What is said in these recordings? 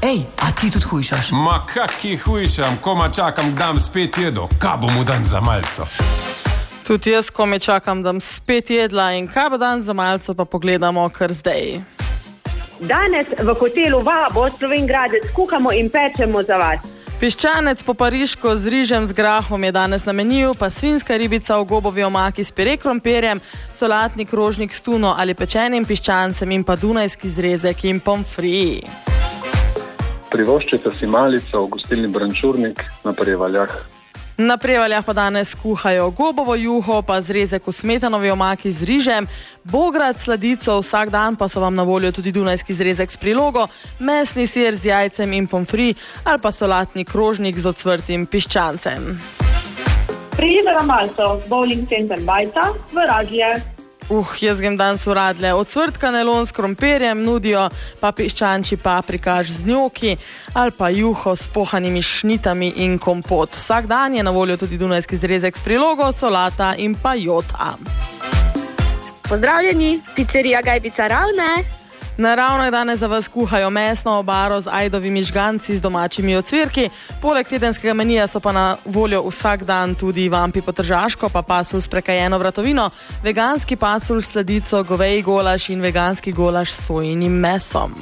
Ej, a ti tudi hujšaš? Ma kaki hujšam, koma čakam, dam spet jedo. Kaj bomo dan za malco? Tudi jaz kome čakam, dam spet jedla in kaj bo dan za malco, pa pogledamo kar zdaj. Danes v hotelu Vabo Slovengradec kuhamo in pečemo za vas. Piščanec po pariško z rižem z grahom je danes na meniju, pa svinjska ribica v gobovi omaki s pire krompirjem, solatni krožnik s tuno ali pečenim piščancem in pa dunajski zrezek in pomfri. Privoščite si malico v gostilni Brančurnik na Prevaljah. Na Prevaljah pa danes kuhajo gobovo juho, pa zrezek v smetanovi omaki z rižem, bograd sladico, vsak dan pa so vam na voljo tudi dunajski zrezek s prilogo, mesni sir z jajcem in pomfri ali pa solatni krožnik z ocvrtim piščancem. Prijete na malco Bowling Center Bajta v Radlje. Jaz grem danes v Radlje. Ocvrt kanelon s krompirjem nudijo, pa piščančji paprikaš z njoki ali pa juho s pohanimi šnitami in kompot. Vsak dan je na voljo tudi dunajski zrezek s prilogo, solata in pa jota. Pozdravljeni, pizzerija Gajbica Ravne. Na Ravnah danes za vas kuhajo mesno obaro z ajdovimi žganci z domačimi ocvirki. Poleg tedenskega menija so pa na voljo vsak dan tudi vampi po tržaško, pa pasulj s prekajeno vratovino, veganski pasulj s sladico, goveji golaž in veganski golaž s sojinim mesom.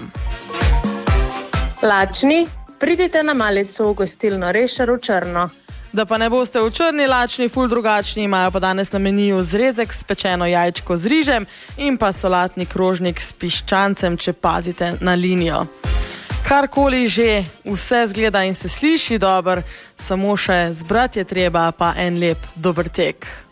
Lačni, pridite na malico v gostilno Rešar v Črno. Da pa ne boste v Črni lačni, ful drugačni, imajo pa danes na meniju zrezek s pečeno jajčko z rižem in pa solatni krožnik s piščancem, če pazite na linijo. Karkoli že, vse zgleda in se sliši dobro, samo še zbrati je treba, pa en lep dober tek.